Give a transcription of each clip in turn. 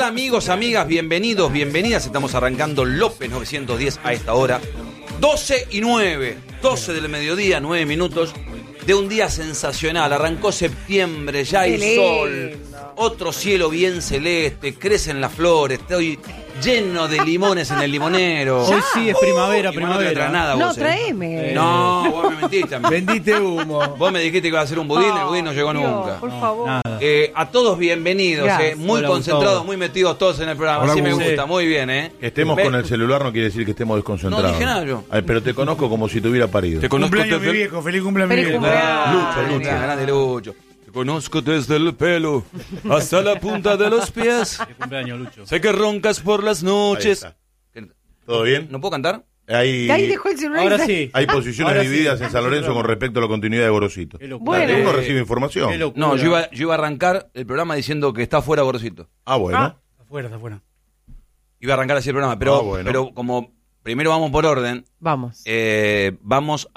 Hola amigos, amigas, bienvenidos, bienvenidas. Estamos arrancando López 910 a esta hora. 12:09, 12 del mediodía, 9 minutos de un día sensacional. Arrancó septiembre, ya hay sol, otro cielo bien celeste, crecen las flores, estoy lleno de limones en el limonero. Hoy sí es primavera, No te traes nada, No, vos, tráeme. No, vos me mentiste a mí. Vendiste humo. Vos me dijiste que iba a hacer un budín, el budín no llegó Dios, nunca. Por favor. Nada. A todos bienvenidos, Gracias. muy Hola, concentrados, Gustavo. muy metidos todos en el programa. Hola, Así me Gustavo. gusta, muy bien, Que estemos Ve- con el celular no quiere decir que estemos desconcentrados. No dije nada yo. Ay, pero te conozco como si te hubiera parido. Te conozco Cumpleaños desde mi viejo, feliz cumpleaños mi Feliz viejo. cumpleaños. Lucho, grande Lucho. Te conozco desde el pelo hasta la punta de los pies. Feliz cumpleaños, Lucho. Sé que roncas por las Ahí noches. está. ¿Todo bien? ¿No puedo cantar? Ahí dejó el celular. Ahora sí. Hay posiciones Ahora sí. divididas en San Lorenzo con respecto a la continuidad de Gorosito. Qué locura. Bueno. Uno recibe información. Qué locura. No, yo iba a arrancar el programa diciendo que está fuera Gorosito. Ah, bueno. Está afuera. Iba a arrancar así el programa, pero, bueno. pero como primero vamos por orden, Vamos. vamos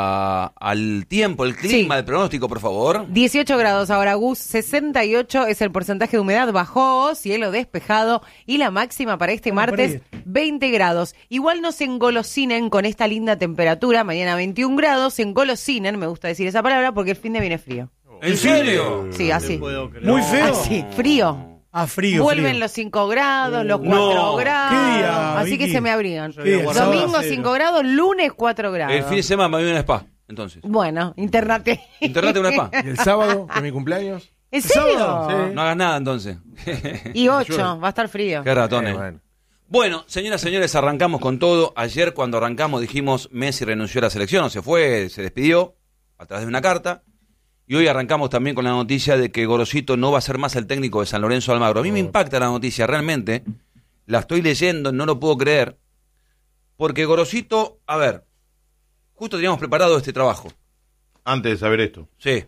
al tiempo, el clima, Sí. el pronóstico, por favor. 18 grados ahora, Gus. 68 es el porcentaje de humedad. Bajó, cielo despejado. Y la máxima para este martes, 20 grados. Igual no se engolosinen con esta linda temperatura. Mañana 21 grados. Se engolosinen, me gusta decir esa palabra, porque el fin de viene frío. ¿En serio? Sí, así. No puedo creer. Muy feo. Así, frío. Ah, frío. Vuelven frío. los 5 grados, los 4 No. grados. ¿Qué día, así que Vicky? se me abrigan. ¿Qué día? Domingo Sábado. 5 grados, lunes 4 grados. El fin de semana me voy a un spa, entonces. Bueno, internate. Internate en un spa. ¿Y el sábado, que es mi cumpleaños? ¿En serio? sábado, No hagas nada entonces. Y 8, va a estar frío. Qué ratones. Bueno. Bueno, señoras y señores, arrancamos con todo. Ayer cuando arrancamos dijimos Messi renunció a la selección, o se fue, se despidió a través de una carta. Y hoy arrancamos también con la noticia de que Gorosito no va a ser más el técnico de San Lorenzo de Almagro. A mí me impacta la noticia, realmente. La estoy leyendo, no lo puedo creer. Porque Gorosito, a ver, justo teníamos preparado este trabajo. Antes de saber esto. Sí.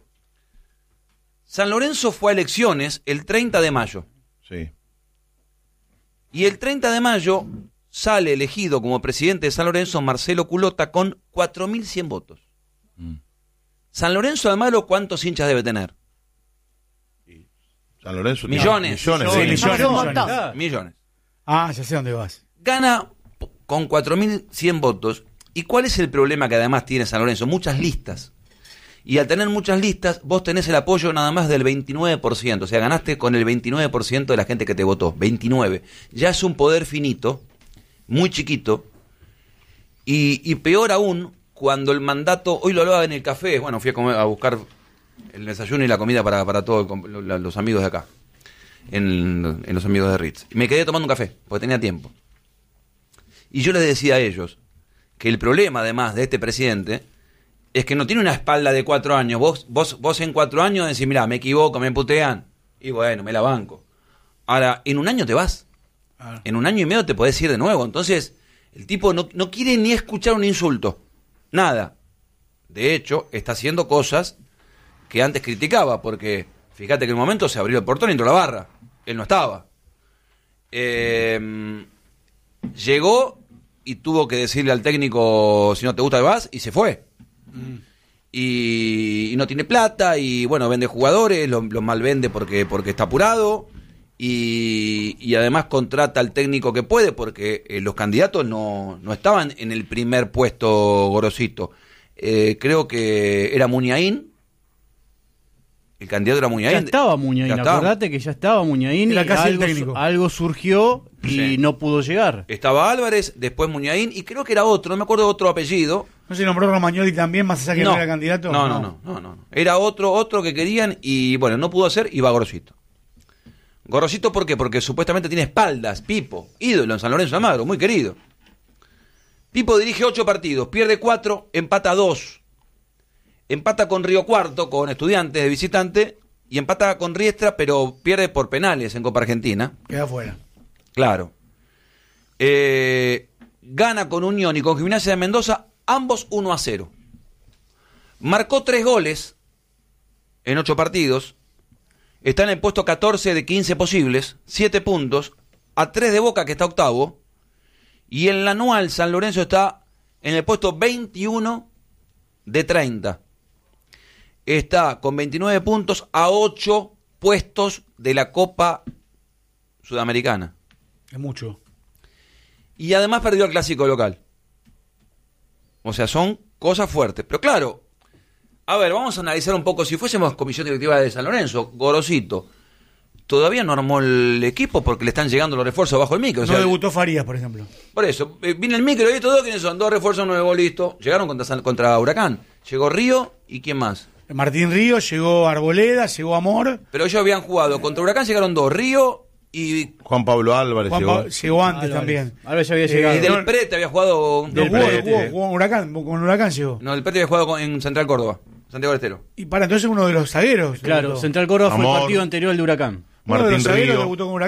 San Lorenzo fue a elecciones el 30 de mayo. Sí. Y el 30 de mayo sale elegido como presidente de San Lorenzo Marcelo Culota con 4.100 votos. San Lorenzo de Almagro, ¿cuántos hinchas debe tener? San Lorenzo. Millones. Millones. Sí, de- millones, Un millones. montón. Millones. Ah, ya sé dónde vas. Gana con 4.100 votos. ¿Y cuál es el problema que además tiene San Lorenzo? Muchas listas. Y al tener muchas listas, vos tenés el apoyo nada más del 29%. O sea, ganaste con el 29% de la gente que te votó. 29. Ya es un poder finito, muy chiquito. Y peor aún, cuando el mandato, hoy lo hablaba en el café, bueno, fui a buscar el desayuno y la comida para todos los amigos de acá, en los amigos de Ritz. Y me quedé tomando un café, porque tenía tiempo. Y yo les decía a ellos que el problema, además, de este presidente, es que no tiene una espalda de 4 años. Vos en 4 años decís, mirá, me equivoco, me putean, y bueno, me la banco. Ahora, en un año te vas. En un año y medio te podés ir de nuevo. Entonces, el tipo no quiere ni escuchar un insulto. Nada. De hecho, está haciendo cosas que antes criticaba, porque fíjate que en un momento se abrió el portón y entró la barra. Él no estaba. Llegó y tuvo que decirle al técnico, si no te gusta te vas, y se fue. Y no tiene plata, y bueno, vende jugadores, los mal vende porque está apurado, y además contrata al técnico que puede, porque los candidatos no estaban en el primer puesto Gorosito. Creo que era Muniain. El candidato era Muniain. Ya estaba Muñain, Ya estaba. acordate que ya estaba Muñain y Era casi el técnico. algo surgió y Sí. no pudo llegar. Estaba Álvarez, después Muniain, y creo que era otro, no me acuerdo otro apellido. ¿No se nombró Romagnoli también, más allá que no era candidato? No. Era otro que querían y bueno, no pudo hacer y va Gorosito. Gorosito, ¿por qué? Porque supuestamente tiene espaldas, Pipo, ídolo en San Lorenzo de Almagro, muy querido. Pipo dirige 8 partidos, pierde 4, empata 2. Empata con Río Cuarto, con Estudiantes de visitante, y empata con Riestra, pero pierde por penales en Copa Argentina. Queda afuera. Claro. Gana con Unión y con Gimnasia de Mendoza, ambos 1-0. Marcó 3 goles en 8 partidos. Está en el puesto 14 de 15 posibles, 7 puntos, a 3 de Boca, que está octavo. Y en la anual, San Lorenzo está en el puesto 21 de 30. Está con 29 puntos a 8 puestos de la Copa Sudamericana. Es mucho. Y además perdió el clásico local. O sea, son cosas fuertes. Pero claro, a ver, vamos a analizar un poco. Si fuésemos comisión directiva de San Lorenzo, Gorosito todavía no armó el equipo porque le están llegando los refuerzos bajo el micro. O sea, No debutó Farías, por ejemplo. por eso, viene el micro y estos dos, ¿quiénes son? Dos refuerzos nuevos, listo. Llegaron contra Huracán. Llegó Río y ¿quién más? Martín Río, llegó Arboleda, llegó Amor. Pero ellos habían jugado. Contra Huracán llegaron dos, Río y Juan Pablo Álvarez Llegó antes también. Álvarez ya había llegado. y Del Prete había jugado... No, Del Prete. jugó con Huracán llegó. No, Del Prete había jugado en Central Córdoba, Santiago del Estero. Y para entonces uno de los zagueros. Claro, debutó. Central Córdoba fue el Amor. partido anterior al de Huracán. Uno de Martín los zagueros Río. debutó con Huracán.